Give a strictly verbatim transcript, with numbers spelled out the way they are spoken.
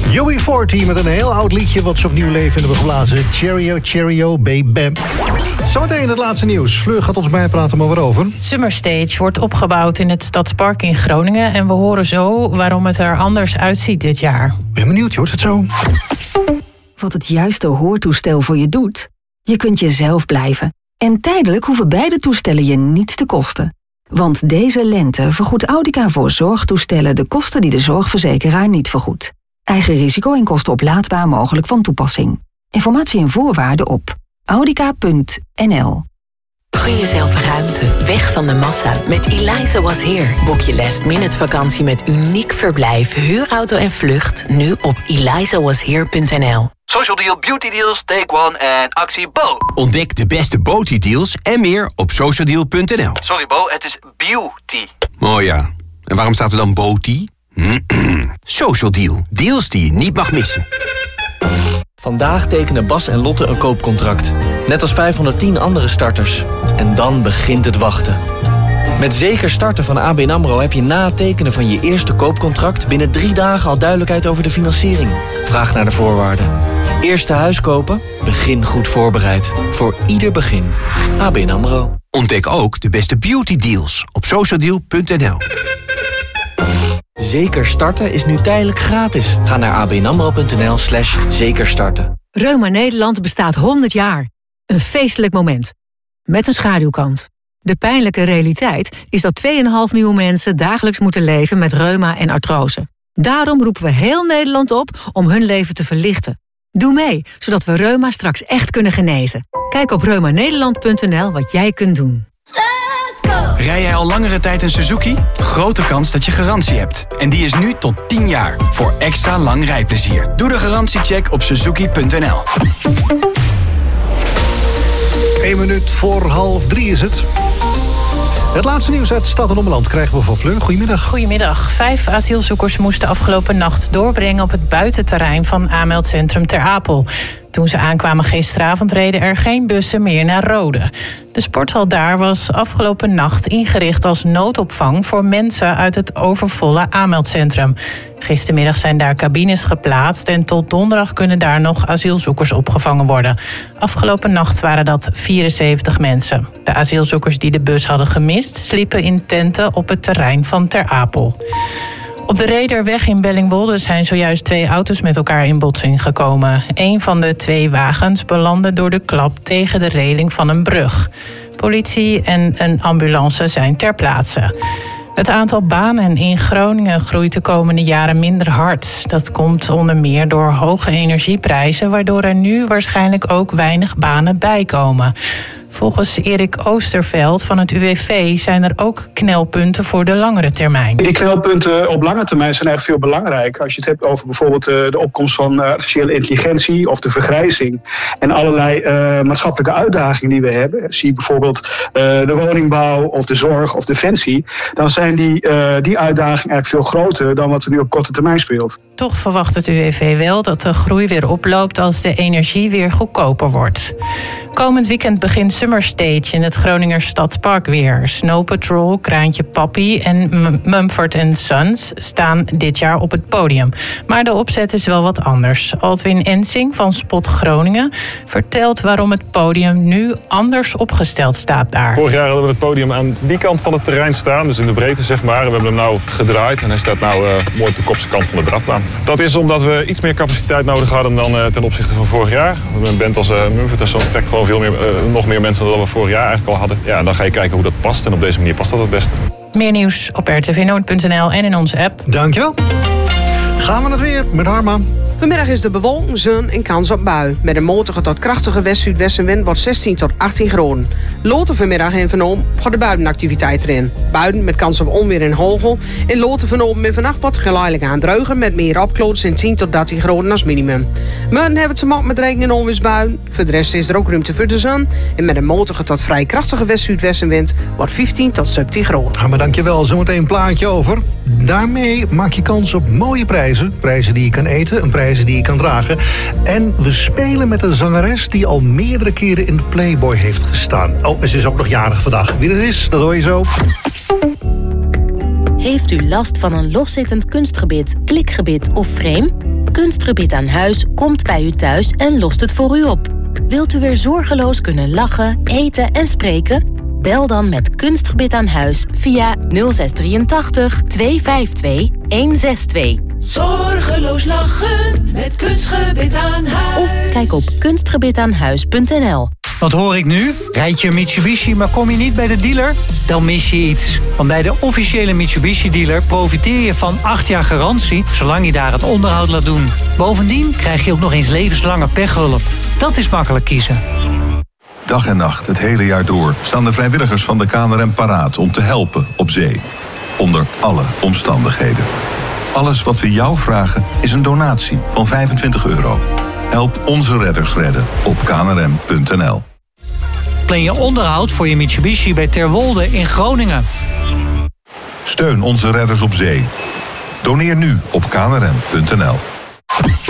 U B veertig met een heel oud liedje wat ze opnieuw leven hebben geblazen. Cheerio, cheerio, baby. Zometeen het laatste nieuws. Fleur gaat ons bijpraten maar waarover. Summer Stage wordt opgebouwd in het Stadspark in Groningen. En we horen zo waarom het er anders uitziet dit jaar. Ben benieuwd, je hoort het zo. Wat het juiste hoortoestel voor je doet? Je kunt jezelf blijven. En tijdelijk hoeven beide toestellen je niets te kosten. Want deze lente vergoedt Audica voor zorgtoestellen de kosten die de zorgverzekeraar niet vergoedt. Eigen risico en kosten oplaadbaar mogelijk van toepassing. Informatie en voorwaarden op audica punt n l. Gun jezelf ruimte, weg van de massa. Met Eliza Was Here boek je last minute vakantie met uniek verblijf, huurauto en vlucht nu op eliza was here punt n l. Social Deal, Beauty Deals, Take One en Actie Bo. Ontdek de beste Beauty deals en meer op social deal punt n l. Sorry Bo, het is beauty. Oh ja, en waarom staat er dan Beauty? Social Deal, deals die je niet mag missen. Vandaag tekenen Bas en Lotte een koopcontract. Net als vijfhonderdtien andere starters. En dan begint het wachten. Met Zeker Starten van A B N AMRO heb je na het tekenen van je eerste koopcontract binnen drie dagen al duidelijkheid over de financiering. Vraag naar de voorwaarden. Eerste huis kopen? Begin goed voorbereid. Voor ieder begin. A B N AMRO. Ontdek ook de beste beauty deals op social deal punt n l. Zeker Starten is nu tijdelijk gratis. Ga naar abnamro punt n l slash zekerstarten. Reuma Nederland bestaat honderd jaar. Een feestelijk moment. Met een schaduwkant. De pijnlijke realiteit is dat twee komma vijf miljoen mensen dagelijks moeten leven met reuma en artrose. Daarom roepen we heel Nederland op om hun leven te verlichten. Doe mee, zodat we reuma straks echt kunnen genezen. Kijk op reuma nederland punt n l wat jij kunt doen. Rij jij al langere tijd een Suzuki? Grote kans dat je garantie hebt. En die is nu tot tien jaar. Voor extra lang rijplezier. Doe de garantiecheck op suzuki punt n l. Eén minuut voor half drie is het. Het laatste nieuws uit Stad en Ommeland krijgen we van Fleur. Goedemiddag. Goedemiddag. Vijf asielzoekers moesten afgelopen nacht doorbrengen op het buitenterrein van aanmeldcentrum Ter Apel. Toen ze aankwamen gisteravond reden er geen bussen meer naar Rode. De sporthal daar was afgelopen nacht ingericht als noodopvang voor mensen uit het overvolle aanmeldcentrum. Gistermiddag zijn daar cabines geplaatst en tot donderdag kunnen daar nog asielzoekers opgevangen worden. Afgelopen nacht waren dat vierenzeventig mensen. De asielzoekers die de bus hadden gemist sliepen in tenten op het terrein van Ter Apel. Op de Rederweg in Bellingwolde zijn zojuist twee auto's met elkaar in botsing gekomen. Een van de twee wagens belandde door de klap tegen de reling van een brug. Politie en een ambulance zijn ter plaatse. Het aantal banen in Groningen groeit de komende jaren minder hard. Dat komt onder meer door hoge energieprijzen, waardoor er nu waarschijnlijk ook weinig banen bijkomen. Volgens Erik Oosterveld van het U W V zijn er ook knelpunten voor de langere termijn. Die knelpunten op lange termijn zijn echt veel belangrijker. Als je het hebt over bijvoorbeeld de opkomst van artificiële intelligentie of de vergrijzing en allerlei uh, maatschappelijke uitdagingen die we hebben. Zie je bijvoorbeeld uh, de woningbouw of de zorg of defensie. Dan zijn die, uh, die uitdagingen eigenlijk veel groter dan wat er nu op korte termijn speelt. Toch verwacht het U W V wel dat de groei weer oploopt als de energie weer goedkoper wordt. Komend weekend begint Summer Stage in het Groninger Stadspark weer. Snow Patrol, Kraantje Papi en Mumford and Sons staan dit jaar op het podium. Maar de opzet is wel wat anders. Altwin Ensing van Spot Groningen vertelt waarom het podium nu anders opgesteld staat daar. Vorig jaar hadden we het podium aan die kant van het terrein staan, dus in de breedte zeg maar. We hebben hem nou gedraaid en hij staat nou uh, mooi op de kopse kant van de drafbaan. Dat is omdat we iets meer capaciteit nodig hadden dan uh, ten opzichte van vorig jaar. Een band als uh, Mumford and Sons trekt gewoon veel meer, uh, nog meer mensen dan we vorig jaar eigenlijk al hadden. Ja, dan ga je kijken hoe dat past en op deze manier past dat het beste. Meer nieuws op r t v noord punt n l en in onze app. Dankjewel. Gaan we het weer met Harma. Vanmiddag is de bewolking, zon en kans op bui. Met een matige tot krachtige west-zuidwestenwind wordt zestien tot achttien graden. Loten vanmiddag en vanavond gaat de buitenactiviteit erin. Buiten met kans op onweer en hagel. En Loten vanavond en vannacht wordt geleidelijk aan druigen met meer opkloots en tien tot dertien graden als minimum. Morgen hebben we het te maken met regen en onweersbuien. Voor de rest is er ook ruimte voor de zon. En met een matige tot vrij krachtige west-zuidwestenwind wordt vijftien tot zeventien graden. Ja, maar dankjewel. Zometeen een plaatje over. Daarmee maak je kans op mooie prijzen. Prijzen die je kan eten, een prijzen die je kan dragen. En we spelen met een zangeres die al meerdere keren in de Playboy heeft gestaan. Oh, en ze is ook nog jarig vandaag. Wie dat is, dat hoor je zo. Heeft u last van een loszittend kunstgebit, klikgebit of frame? Kunstgebit aan huis komt bij u thuis en lost het voor u op. Wilt u weer zorgeloos kunnen lachen, eten en spreken? Bel dan met Kunstgebit aan huis via nul zes drieëntachtig, tweehonderdvijfentwintig, honderdzesentwintig. Zorgeloos lachen met Kunstgebit aan huis. Of kijk op kunstgebitaanhuis punt n l. Wat hoor ik nu? Rijd je een Mitsubishi, maar kom je niet bij de dealer? Dan mis je iets. Want bij de officiële Mitsubishi-dealer profiteer je van acht jaar garantie, zolang je daar het onderhoud laat doen. Bovendien krijg je ook nog eens levenslange pechhulp. Dat is makkelijk kiezen. Dag en nacht, het hele jaar door, staan de vrijwilligers van de K N R M paraat om te helpen op zee. Onder alle omstandigheden. Alles wat we jou vragen is een donatie van vijfentwintig euro. Help onze redders redden op k n r m punt n l. Plan je onderhoud voor je Mitsubishi bij Terwolde in Groningen. Steun onze redders op zee. Doneer nu op k n r m punt n l.